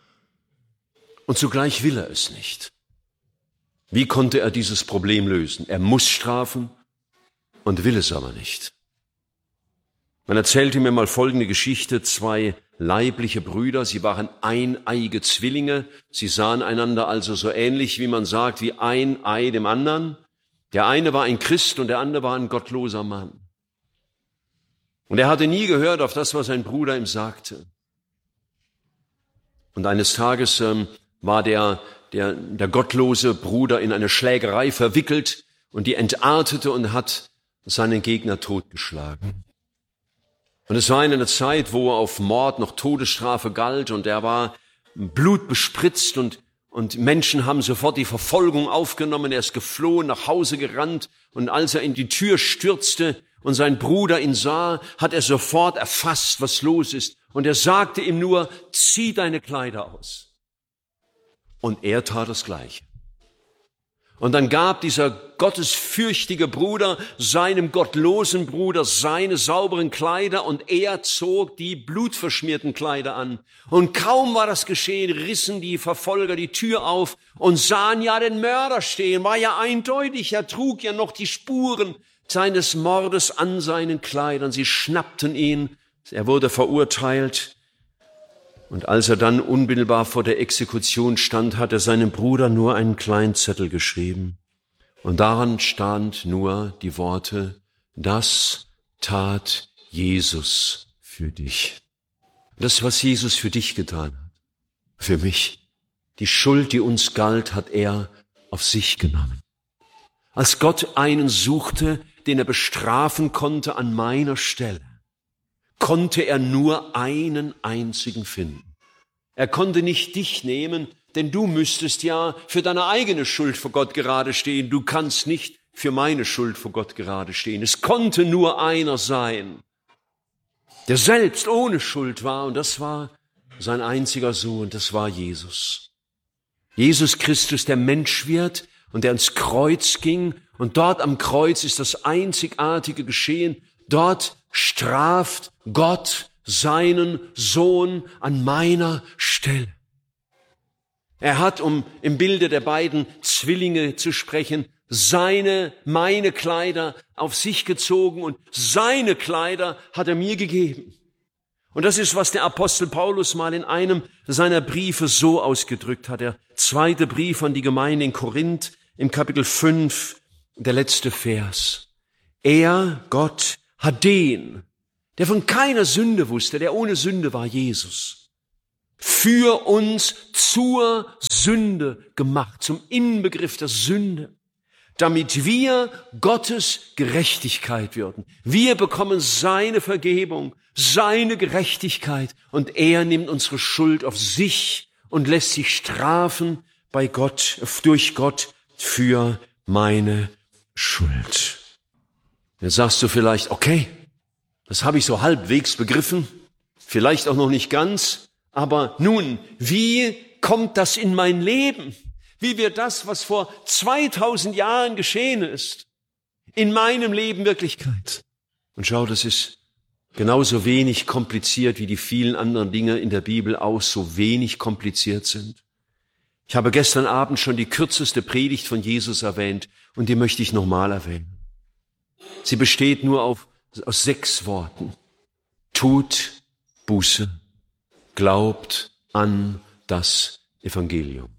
Speaker 1: Und zugleich will er es nicht. Wie konnte er dieses Problem lösen? Er muss strafen und will es aber nicht. Man erzählte mir mal folgende Geschichte. Zwei leibliche Brüder, sie waren eineige Zwillinge. Sie sahen einander also so ähnlich, wie man sagt, wie ein Ei dem anderen. Der eine war ein Christ und der andere war ein gottloser Mann. Und er hatte nie gehört auf das, was sein Bruder ihm sagte. Und eines Tages ähm, war der, der, der gottlose Bruder in eine Schlägerei verwickelt und die entartete und hat seinen Gegner totgeschlagen. Und es war in einer Zeit, wo auf Mord noch Todesstrafe galt und er war blutbespritzt und, und Menschen haben sofort die Verfolgung aufgenommen. Er ist geflohen, nach Hause gerannt und als er in die Tür stürzte und sein Bruder ihn sah, hat er sofort erfasst, was los ist. Und er sagte ihm nur, zieh deine Kleider aus. Und er tat das Gleiche. Und dann gab dieser gottesfürchtige Bruder seinem gottlosen Bruder seine sauberen Kleider und er zog die blutverschmierten Kleider an. Und kaum war das geschehen, rissen die Verfolger die Tür auf und sahen ja den Mörder stehen. War ja eindeutig, er trug ja noch die Spuren seines Mordes an seinen Kleidern. Sie schnappten ihn, er wurde verurteilt. Und als er dann unmittelbar vor der Exekution stand, hat er seinem Bruder nur einen kleinen Zettel geschrieben. Und daran stand nur die Worte, das tat Jesus für dich. Das, was Jesus für dich getan hat, für mich. Die Schuld, die uns galt, hat er auf sich genommen. Als Gott einen suchte, den er bestrafen konnte an meiner Stelle, konnte er nur einen einzigen finden. Er konnte nicht dich nehmen, denn du müsstest ja für deine eigene Schuld vor Gott gerade stehen. Du kannst nicht für meine Schuld vor Gott gerade stehen. Es konnte nur einer sein, der selbst ohne Schuld war, und das war sein einziger Sohn, das war Jesus. Jesus Christus, der Mensch wird und der ans Kreuz ging, und dort am Kreuz ist das einzigartige geschehen. Dort straft Gott seinen Sohn an meiner Stelle. Er hat, um im Bilde der beiden Zwillinge zu sprechen, seine, meine Kleider auf sich gezogen und seine Kleider hat er mir gegeben. Und das ist, was der Apostel Paulus mal in einem seiner Briefe so ausgedrückt hat. Der zweite Brief an die Gemeinde in Korinth im Kapitel fünf, der letzte Vers. Er, Gott, hat den, der von keiner Sünde wusste, der ohne Sünde war, Jesus, für uns zur Sünde gemacht, zum Inbegriff der Sünde, damit wir Gottes Gerechtigkeit würden. Wir bekommen seine Vergebung, seine Gerechtigkeit und er nimmt unsere Schuld auf sich und lässt sich strafen bei Gott, durch Gott für meine Schuld. Jetzt sagst du vielleicht, okay, das habe ich so halbwegs begriffen, vielleicht auch noch nicht ganz, aber nun, wie kommt das in mein Leben? Wie wird das, was vor zweitausend Jahren geschehen ist, in meinem Leben Wirklichkeit? Und schau, das ist genauso wenig kompliziert, wie die vielen anderen Dinge in der Bibel auch so wenig kompliziert sind. Ich habe gestern Abend schon die kürzeste Predigt von Jesus erwähnt und die möchte ich nochmal erwähnen. Sie besteht nur auf, aus sechs Worten. Tut Buße, glaubt an das Evangelium.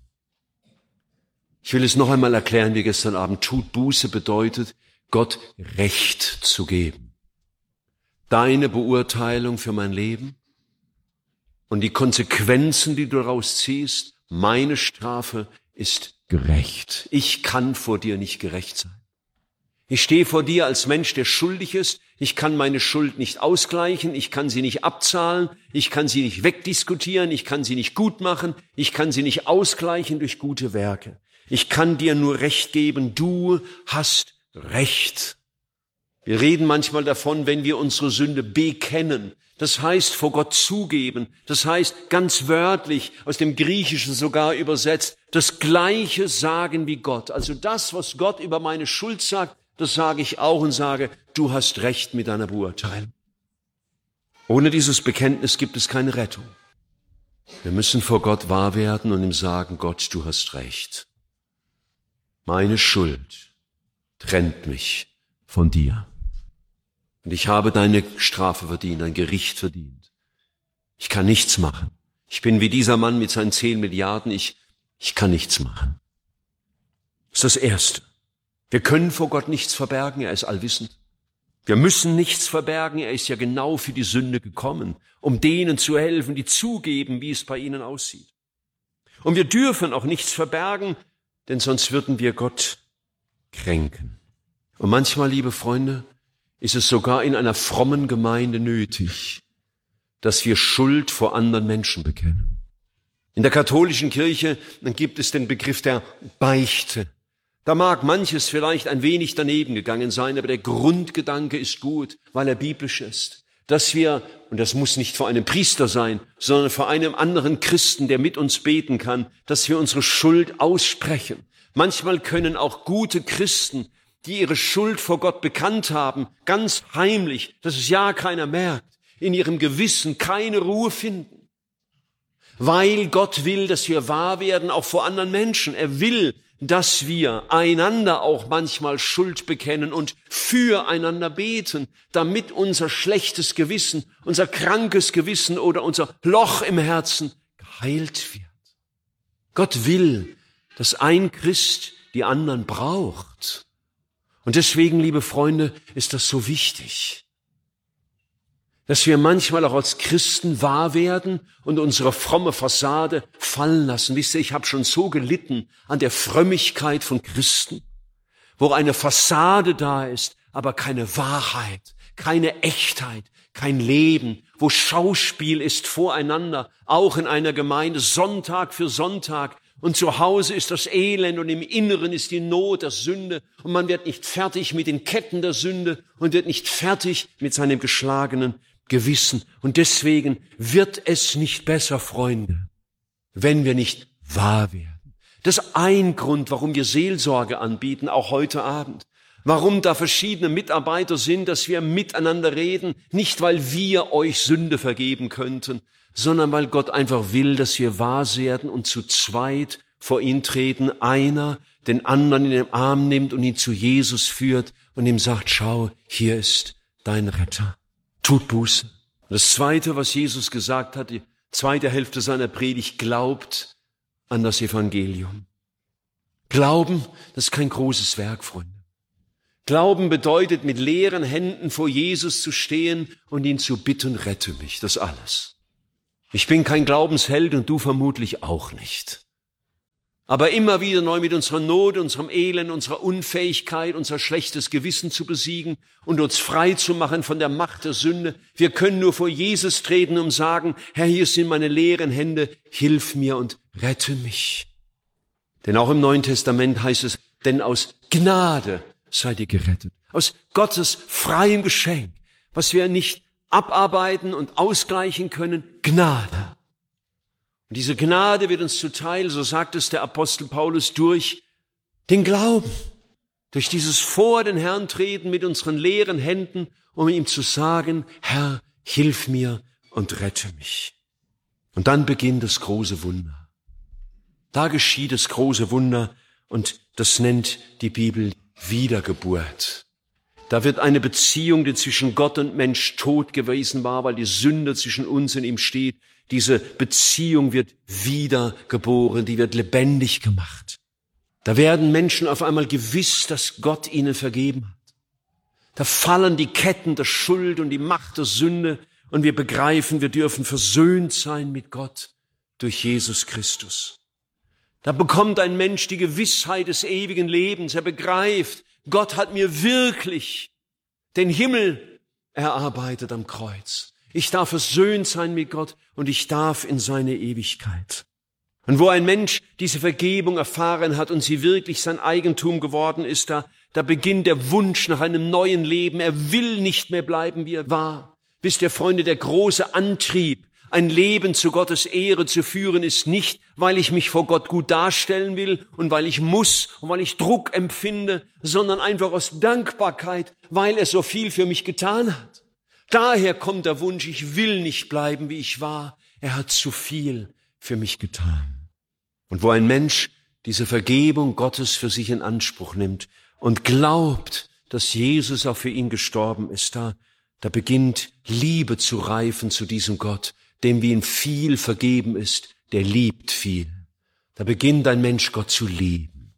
Speaker 1: Ich will es noch einmal erklären wie gestern Abend. Tut Buße bedeutet, Gott Recht zu geben. Deine Beurteilung für mein Leben und die Konsequenzen, die du daraus ziehst, meine Strafe ist gerecht. Ich kann vor dir nicht gerecht sein. Ich stehe vor dir als Mensch, der schuldig ist. Ich kann meine Schuld nicht ausgleichen. Ich kann sie nicht abzahlen. Ich kann sie nicht wegdiskutieren. Ich kann sie nicht gut machen. Ich kann sie nicht ausgleichen durch gute Werke. Ich kann dir nur Recht geben. Du hast Recht. Wir reden manchmal davon, wenn wir unsere Sünde bekennen. Das heißt, vor Gott zugeben. Das heißt, ganz wörtlich, aus dem Griechischen sogar übersetzt, das Gleiche sagen wie Gott. Also das, was Gott über meine Schuld sagt, das sage ich auch und sage, du hast Recht mit deiner Beurteilung. Ohne dieses Bekenntnis gibt es keine Rettung. Wir müssen vor Gott wahr werden und ihm sagen, Gott, du hast Recht. Meine Schuld trennt mich von dir. Und ich habe deine Strafe verdient, dein Gericht verdient. Ich kann nichts machen. Ich bin wie dieser Mann mit seinen zehn Milliarden. Ich, ich kann nichts machen. Das ist das Erste. Wir können vor Gott nichts verbergen. Er ist allwissend. Wir müssen nichts verbergen. Er ist ja genau für die Sünde gekommen, um denen zu helfen, die zugeben, wie es bei ihnen aussieht. Und wir dürfen auch nichts verbergen, denn sonst würden wir Gott kränken. Und manchmal, liebe Freunde, ist es sogar in einer frommen Gemeinde nötig, dass wir Schuld vor anderen Menschen bekennen. In der katholischen Kirche dann gibt es den Begriff der Beichte. Da mag manches vielleicht ein wenig daneben gegangen sein, aber der Grundgedanke ist gut, weil er biblisch ist. Dass wir, und das muss nicht vor einem Priester sein, sondern vor einem anderen Christen, der mit uns beten kann, dass wir unsere Schuld aussprechen. Manchmal können auch gute Christen, die ihre Schuld vor Gott bekannt haben, ganz heimlich, dass es ja keiner merkt, in ihrem Gewissen keine Ruhe finden. Weil Gott will, dass wir wahr werden, auch vor anderen Menschen. Er will, dass wir einander auch manchmal Schuld bekennen und füreinander beten, damit unser schlechtes Gewissen, unser krankes Gewissen oder unser Loch im Herzen geheilt wird. Gott will, dass ein Christ die anderen braucht. Und deswegen, liebe Freunde, ist das so wichtig, dass wir manchmal auch als Christen wahr werden und unsere fromme Fassade fallen lassen. Wisst ihr, ich habe schon so gelitten an der Frömmigkeit von Christen, wo eine Fassade da ist, aber keine Wahrheit, keine Echtheit, kein Leben, wo Schauspiel ist voreinander, auch in einer Gemeinde, Sonntag für Sonntag. Und zu Hause ist das Elend und im Inneren ist die Not der Sünde und man wird nicht fertig mit den Ketten der Sünde und wird nicht fertig mit seinem geschlagenen Gewissen. Und deswegen wird es nicht besser, Freunde, wenn wir nicht wahr werden. Das ist ein Grund, warum wir Seelsorge anbieten, auch heute Abend. Warum da verschiedene Mitarbeiter sind, dass wir miteinander reden, nicht weil wir euch Sünde vergeben könnten, sondern weil Gott einfach will, dass wir wahr werden und zu zweit vor ihn treten, einer den anderen in den Arm nimmt und ihn zu Jesus führt und ihm sagt, schau, hier ist dein Retter. Tut Buße, Und das Zweite, was Jesus gesagt hat, die zweite Hälfte seiner Predigt, glaubt an das Evangelium. Glauben, das ist kein großes Werk, Freunde. Glauben bedeutet, mit leeren Händen vor Jesus zu stehen und ihn zu bitten, rette mich, das alles. Ich bin kein Glaubensheld und du vermutlich auch nicht. Aber immer wieder neu mit unserer Not, unserem Elend, unserer Unfähigkeit, unser schlechtes Gewissen zu besiegen und uns frei zu machen von der Macht der Sünde. Wir können nur vor Jesus treten und sagen, Herr, hier sind meine leeren Hände, hilf mir und rette mich. Denn auch im Neuen Testament heißt es, denn aus Gnade seid ihr gerettet. Aus Gottes freiem Geschenk, was wir nicht abarbeiten und ausgleichen können, Gnade. Und diese Gnade wird uns zuteil, so sagt es der Apostel Paulus, durch den Glauben, durch dieses vor den Herrn treten mit unseren leeren Händen, um ihm zu sagen, Herr, hilf mir und rette mich. Und dann beginnt das große Wunder. Da geschieht das große Wunder und das nennt die Bibel Wiedergeburt. Da wird eine Beziehung, die zwischen Gott und Mensch tot gewesen war, weil die Sünde zwischen uns und ihm steht, diese Beziehung wird wiedergeboren, die wird lebendig gemacht. Da werden Menschen auf einmal gewiss, dass Gott ihnen vergeben hat. Da fallen die Ketten der Schuld und die Macht der Sünde und wir begreifen, wir dürfen versöhnt sein mit Gott durch Jesus Christus. Da bekommt ein Mensch die Gewissheit des ewigen Lebens. Er begreift, Gott hat mir wirklich den Himmel erarbeitet am Kreuz. Ich darf versöhnt sein mit Gott und ich darf in seine Ewigkeit. Und wo ein Mensch diese Vergebung erfahren hat und sie wirklich sein Eigentum geworden ist, da, da beginnt der Wunsch nach einem neuen Leben. Er will nicht mehr bleiben, wie er war. Wisst ihr, Freunde, der große Antrieb, ein Leben zu Gottes Ehre zu führen, ist nicht, weil ich mich vor Gott gut darstellen will und weil ich muss und weil ich Druck empfinde, sondern einfach aus Dankbarkeit, weil er so viel für mich getan hat. Daher kommt der Wunsch, ich will nicht bleiben, wie ich war. Er hat zu viel für mich getan. Und wo ein Mensch diese Vergebung Gottes für sich in Anspruch nimmt und glaubt, dass Jesus auch für ihn gestorben ist, da, da beginnt Liebe zu reifen zu diesem Gott, dem wie ihm viel vergeben ist, der liebt viel. Da beginnt ein Mensch Gott zu lieben.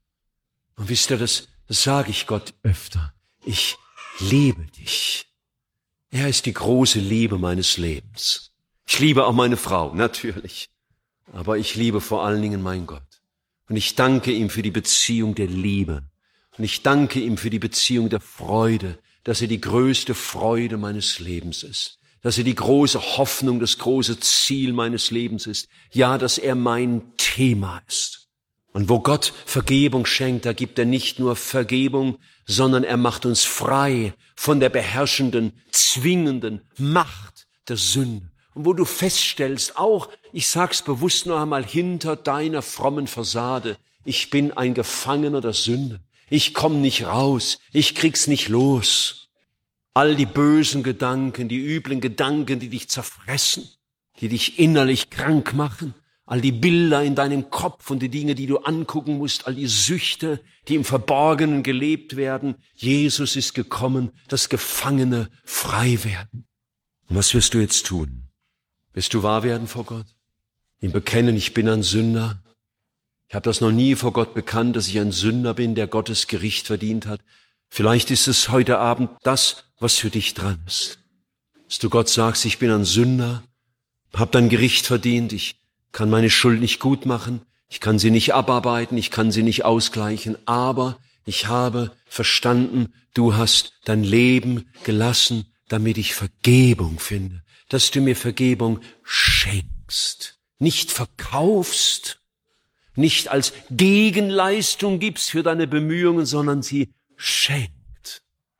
Speaker 1: Und wisst ihr, das, das sage ich Gott öfter. Ich liebe dich. Er ist die große Liebe meines Lebens. Ich liebe auch meine Frau, natürlich. Aber ich liebe vor allen Dingen meinen Gott. Und ich danke ihm für die Beziehung der Liebe. Und ich danke ihm für die Beziehung der Freude, dass er die größte Freude meines Lebens ist. Dass er die große Hoffnung, das große Ziel meines Lebens ist. Ja, dass er mein Thema ist. Und wo Gott Vergebung schenkt, da gibt er nicht nur Vergebung, sondern er macht uns frei von der beherrschenden, zwingenden Macht der Sünde. Und wo du feststellst, auch, ich sag's bewusst noch einmal, hinter deiner frommen Fassade, ich bin ein Gefangener der Sünde. Ich komm nicht raus, ich krieg's nicht los. All die bösen Gedanken, die üblen Gedanken, die dich zerfressen, die dich innerlich krank machen, all die Bilder in deinem Kopf und die Dinge, die du angucken musst, all die Süchte, die im Verborgenen gelebt werden. Jesus ist gekommen, dass Gefangene frei werden. Und was wirst du jetzt tun? Wirst du wahr werden vor Gott? Ihm bekennen, ich bin ein Sünder. Ich habe das noch nie vor Gott bekannt, dass ich ein Sünder bin, der Gottes Gericht verdient hat. Vielleicht ist es heute Abend das, was für dich dran ist. Dass du Gott sagst, ich bin ein Sünder, hab dein Gericht verdient, ich kann meine Schuld nicht gut machen, ich kann sie nicht abarbeiten, ich kann sie nicht ausgleichen, aber ich habe verstanden, du hast dein Leben gelassen, damit ich Vergebung finde, dass du mir Vergebung schenkst, nicht verkaufst, nicht als Gegenleistung gibst für deine Bemühungen, sondern sie schenkt.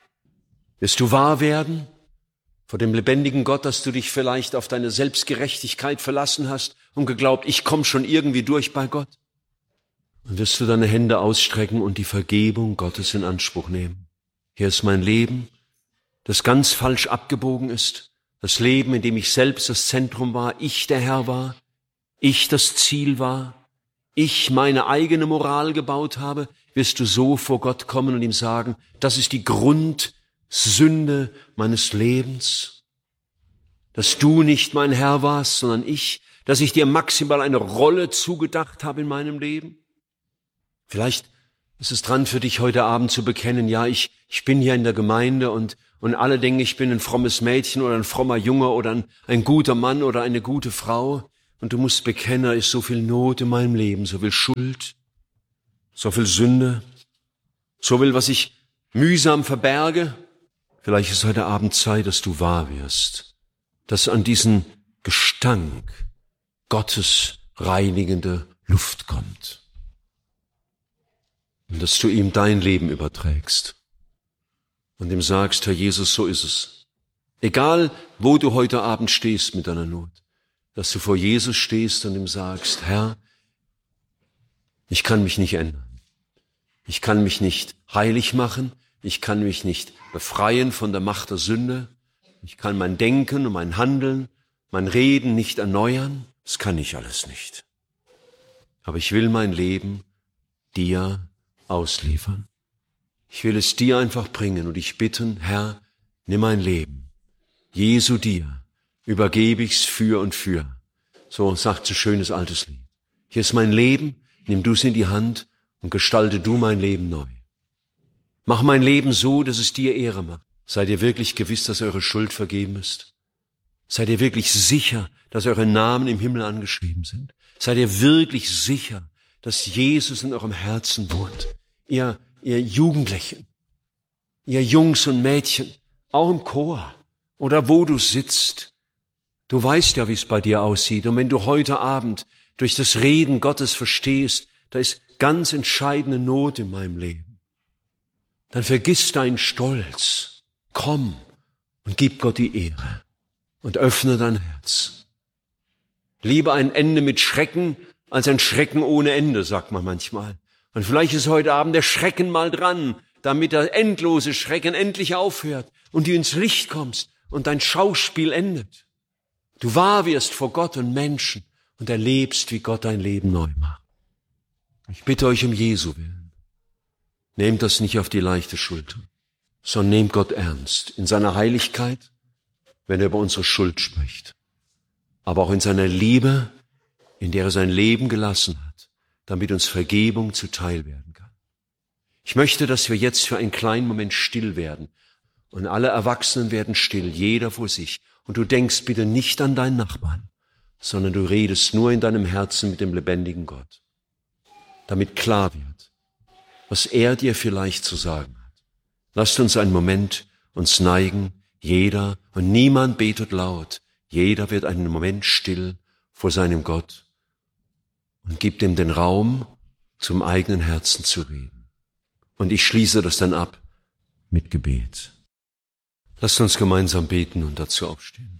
Speaker 1: Wirst du wahr werden vor dem lebendigen Gott, dass du dich vielleicht auf deine Selbstgerechtigkeit verlassen hast und geglaubt, ich komme schon irgendwie durch bei Gott? Dann wirst du deine Hände ausstrecken und die Vergebung Gottes in Anspruch nehmen. Hier ist mein Leben, das ganz falsch abgebogen ist. Das Leben, in dem ich selbst das Zentrum war, ich der Herr war, ich das Ziel war, ich meine eigene Moral gebaut habe, wirst du so vor Gott kommen und ihm sagen, das ist die Grundsünde meines Lebens. dass du nicht mein Herr warst, sondern ich, dass ich dir maximal eine Rolle zugedacht habe in meinem Leben? Vielleicht ist es dran für dich heute Abend zu bekennen, ja, ich, ich bin hier in der Gemeinde und, und alle denken, ich bin ein frommes Mädchen oder ein frommer Junge oder ein, ein guter Mann oder eine gute Frau. Und du musst bekennen, da ist so viel Not in meinem Leben, so viel Schuld, so viel Sünde, so viel, was ich mühsam verberge. Vielleicht ist heute Abend Zeit, dass du wahr wirst, dass an diesen Gestank Gottes reinigende Luft kommt. Und dass du ihm dein Leben überträgst und ihm sagst, Herr Jesus, so ist es. Egal, wo du heute Abend stehst mit deiner Not, dass du vor Jesus stehst und ihm sagst, Herr, ich kann mich nicht ändern. Ich kann mich nicht heilig machen. Ich kann mich nicht befreien von der Macht der Sünde. Ich kann mein Denken und mein Handeln, mein Reden nicht erneuern. Das kann ich alles nicht. Aber ich will mein Leben dir ausliefern. Ich will es dir einfach bringen und dich bitten, Herr, nimm mein Leben. Jesu dir übergebe ich's für und für. So sagt so schönes altes Lied. Hier ist mein Leben, nimm du's in die Hand und gestalte du mein Leben neu. Mach mein Leben so, dass es dir Ehre macht. Seid ihr wirklich gewiss, dass eure Schuld vergeben ist? Seid ihr wirklich sicher, dass eure Namen im Himmel angeschrieben sind? Seid ihr wirklich sicher, dass Jesus in eurem Herzen wohnt? Ihr, ihr Jugendlichen, ihr Jungs und Mädchen, auch im Chor oder wo du sitzt. Du weißt ja, wie es bei dir aussieht. Und wenn du heute Abend durch das Reden Gottes verstehst, da ist ganz entscheidende Not in meinem Leben, dann vergiss deinen Stolz. Komm und gib Gott die Ehre und öffne dein Herz. Lieber ein Ende mit Schrecken als ein Schrecken ohne Ende, sagt man manchmal. Und vielleicht ist heute Abend der Schrecken mal dran, damit der endlose Schrecken endlich aufhört und du ins Licht kommst und dein Schauspiel endet. Du wahr wirst vor Gott und Menschen und erlebst, wie Gott dein Leben neu macht. Ich bitte euch um Jesu willen. Nehmt das nicht auf die leichte Schulter, sondern nehmt Gott ernst in seiner Heiligkeit, wenn er über unsere Schuld spricht, aber auch in seiner Liebe, in der er sein Leben gelassen hat, damit uns Vergebung zuteil werden kann. Ich möchte, dass wir jetzt für einen kleinen Moment still werden und alle Erwachsenen werden still, jeder vor sich. Und du denkst bitte nicht an deinen Nachbarn, sondern du redest nur in deinem Herzen mit dem lebendigen Gott, damit klar wird, was er dir vielleicht zu sagen hat. Lasst uns einen Moment uns neigen, jeder, und niemand betet laut, jeder wird einen Moment still vor seinem Gott und gibt ihm den Raum, zum eigenen Herzen zu reden. Und ich schließe das dann ab mit Gebet. Lasst uns gemeinsam beten und dazu aufstehen.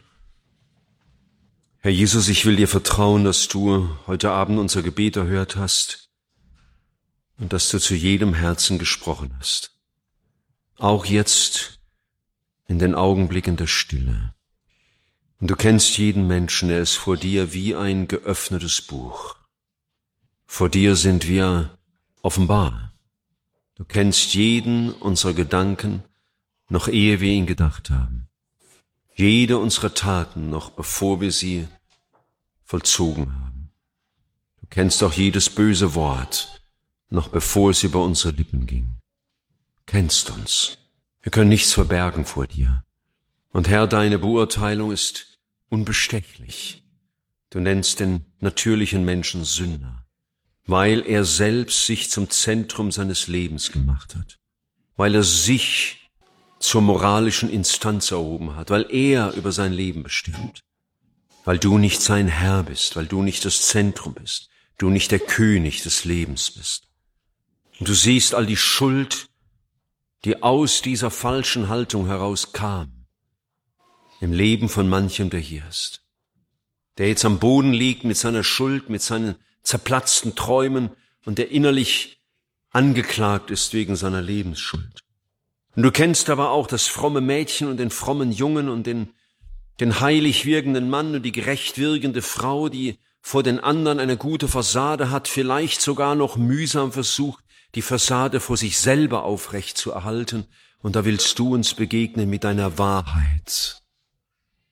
Speaker 1: Herr Jesus, ich will dir vertrauen, dass du heute Abend unser Gebet erhört hast und dass du zu jedem Herzen gesprochen hast. Auch jetzt in den Augenblicken der Stille. Und du kennst jeden Menschen, er ist vor dir wie ein geöffnetes Buch. Vor dir sind wir offenbar. Du kennst jeden unserer Gedanken, noch ehe wir ihn gedacht haben. Jede unserer Taten, noch bevor wir sie vollzogen haben. Du kennst auch jedes böse Wort, noch bevor es über unsere Lippen ging. Du kennst uns. Wir können nichts verbergen vor dir. Und Herr, deine Beurteilung ist unbestechlich. Du nennst den natürlichen Menschen Sünder, weil er selbst sich zum Zentrum seines Lebens gemacht hat, weil er sich zur moralischen Instanz erhoben hat, weil er über sein Leben bestimmt, weil du nicht sein Herr bist, weil du nicht das Zentrum bist, du nicht der König des Lebens bist. Und du siehst all die Schuld, die aus dieser falschen Haltung herauskam, im Leben von manchem, der hier ist, der jetzt am Boden liegt mit seiner Schuld, mit seinen zerplatzten Träumen und der innerlich angeklagt ist wegen seiner Lebensschuld. Und du kennst aber auch das fromme Mädchen und den frommen Jungen und den, den heilig wirkenden Mann und die gerecht wirkende Frau, die vor den anderen eine gute Fassade hat, vielleicht sogar noch mühsam versucht, die Fassade vor sich selber aufrecht zu erhalten. Und da willst du uns begegnen mit deiner Wahrheit.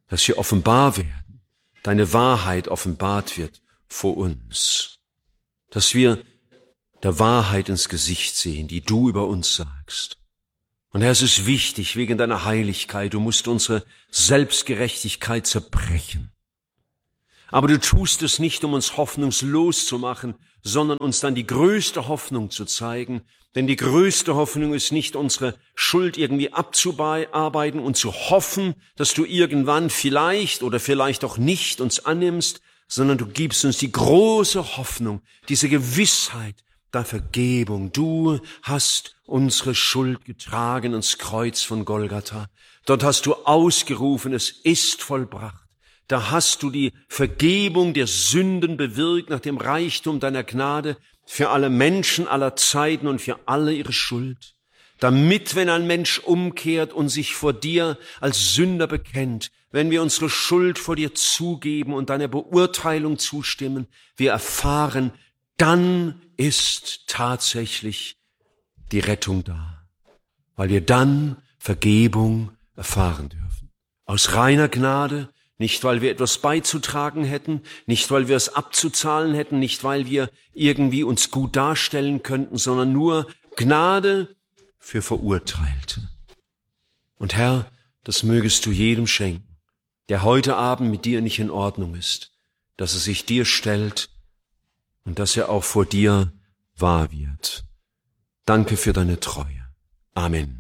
Speaker 1: dass sie offenbar werden, deine Wahrheit offenbart wird vor uns, dass wir der Wahrheit ins Gesicht sehen, die du über uns sagst. Und Herr, es ist wichtig, wegen deiner Heiligkeit, du musst unsere Selbstgerechtigkeit zerbrechen. Aber du tust es nicht, um uns hoffnungslos zu machen, sondern uns dann die größte Hoffnung zu zeigen. Denn die größte Hoffnung ist nicht, unsere Schuld irgendwie abzuarbeiten und zu hoffen, dass du irgendwann vielleicht oder vielleicht auch nicht uns annimmst, sondern du gibst uns die große Hoffnung, diese Gewissheit der Vergebung. Du hast unsere Schuld getragen ans Kreuz von Golgatha. Dort hast du ausgerufen, es ist vollbracht. Da hast du die Vergebung der Sünden bewirkt nach dem Reichtum deiner Gnade für alle Menschen aller Zeiten und für alle ihre Schuld. Damit, wenn ein Mensch umkehrt und sich vor dir als Sünder bekennt, wenn wir unsere Schuld vor dir zugeben und deiner Beurteilung zustimmen, wir erfahren, dann ist tatsächlich die Rettung da, weil wir dann Vergebung erfahren dürfen. Aus reiner Gnade, nicht weil wir etwas beizutragen hätten, nicht weil wir es abzuzahlen hätten, nicht weil wir irgendwie uns gut darstellen könnten, sondern nur Gnade für Verurteilte. Und Herr, das mögest du jedem schenken, der heute Abend mit dir nicht in Ordnung ist, dass er sich dir stellt und dass er auch vor dir wahr wird. Danke für deine Treue. Amen.